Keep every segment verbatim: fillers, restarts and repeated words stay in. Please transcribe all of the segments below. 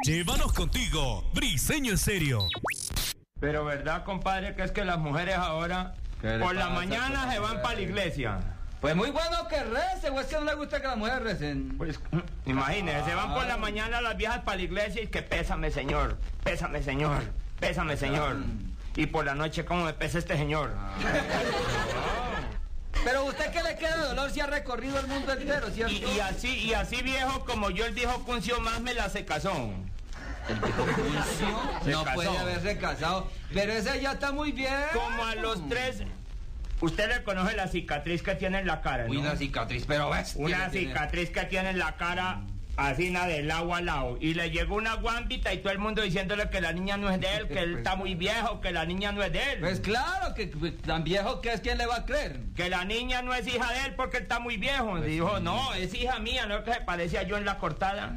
Llévanos contigo, Briseño en serio. Pero verdad, compadre, que es que las mujeres ahora por la mañana se van para la iglesia. Pues muy bueno que recen, o es que no le gusta que las mujeres recen. Pues imagínese, se van por la mañana las viejas para la iglesia y que pésame, señor, pésame, señor, pésame, señor. Y por la noche, ¿cómo me pesa este señor? Pero usted, ¿qué le queda de dolor si ha recorrido el mundo entero, cierto? Y, y así, y así viejo como yo, el viejo Cuncio más me la se casó. ¿El viejo Cuncio? Se No casó. puede haberse casado. Pero ese ya está muy bien. Como a los tres. Usted le conoce la cicatriz que tiene en la cara, ¿no? Uy, una cicatriz, pero ves. Una cicatriz que tiene en la cara, así nada del lado a lado. Y le llegó una guambita y todo el mundo diciéndole que la niña no es de él, que él está muy viejo, que la niña no es de él. Pues claro, que pues, tan viejo que es, ¿quién le va a creer? Que la niña no es hija de él porque él está muy viejo. Pues Dijo, sí. no, es hija mía, no es que se parece a yo en la cortada.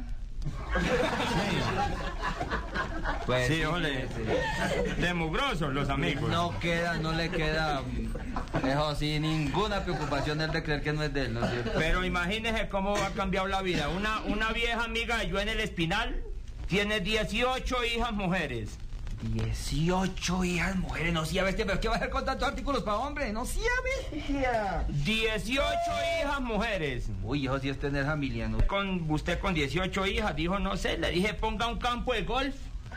Pues Sí, ole. De mugrosos los amigos. No queda, no le queda, eso sí, ninguna preocupación él de creer que no es de él, ¿no es cierto? Pero imagínese cómo ha cambiado la vida. Una, una vieja amiga de yo en el Espinal tiene dieciocho hijas mujeres. dieciocho hijas mujeres, no sea bestia, pero ¿qué va a hacer con tantos artículos para hombre? No sea bestia. dieciocho hijas mujeres. Uy, hijo, si es tener familia, ¿no? Con usted con dieciocho hijas, dijo, no sé, le dije ponga un campo de golf.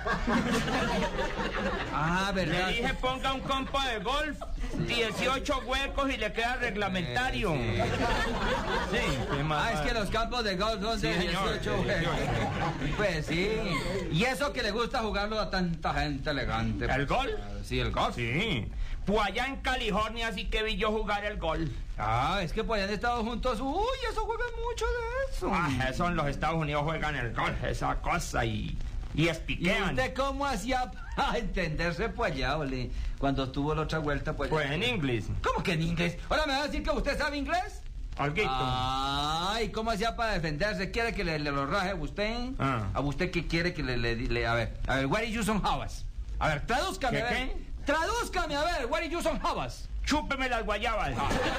Ah, ¿verdad? Le dije ponga un campo de golf, dieciocho huecos y le queda reglamentario. Eh, sí. Sí, qué más. Ah, es que los campos de golf son de Sí, señor, dieciocho de juegos. dieciocho. Pues sí. Y eso que le gusta jugarlo a tanta gente elegante. ¿El golf? Sí, el golf. Sí. Pues allá en California sí que vi yo jugar el golf. Ah, es que pues han estado juntos. Uy, eso juegan mucho de eso. Ah, eso en los Estados Unidos juegan el golf, esa cosa y... Y ¿Y espiquean. usted cómo hacía para entenderse pues allá, ole? Cuando tuvo la otra vuelta pues... Pues en inglés. ¿Cómo que en inglés? ¿Ahora me va a decir que usted sabe inglés? Alguito. Ay, ¿cómo hacía para defenderse? ¿Quiere que le, le lo raje a usted? Ah. ¿A usted qué quiere que le, le, le- a ver, a ver, what is you some habas? A ver, tradúzcame, ¿Qué, a ver. qué? Tradúzcame, a ver, what is you some habas? Chúpeme las guayabas.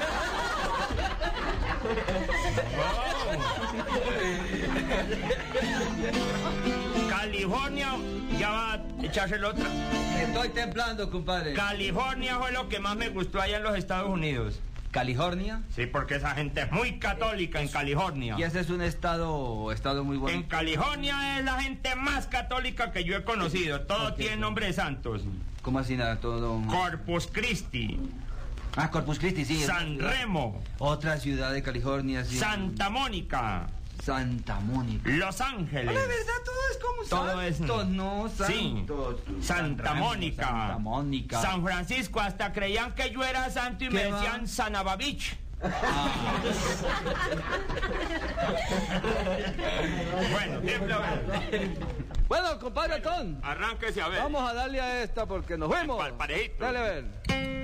Oh. California, ya va a echarse la otra. Estoy templando, compadre. California fue lo que más me gustó allá en los Estados Unidos. California. Sí, porque esa gente es muy católica en California. Y ese es un estado, estado muy bueno. En California es la gente más católica que yo he conocido. Todo Ok. tiene nombre de santos. ¿Cómo así nada? Todo. Corpus Christi, Ah, Corpus Christi, sí. San Remo, Otra ciudad de California, sí. Santa Mónica, Santa Mónica. Los Ángeles. La verdad, todo es como Todo es- santos, ¿no? Sí. Santos. Santa San Remo, Mónica. Santa Mónica. San Francisco, hasta creían que yo era santo y ¿Qué me va? decían Sanababich. Bueno, tiempo a ver. Bueno, compadre Ton, Arránquese a ver. vamos a darle a esta porque nos vemos. Pal- parejito. Dale a ver.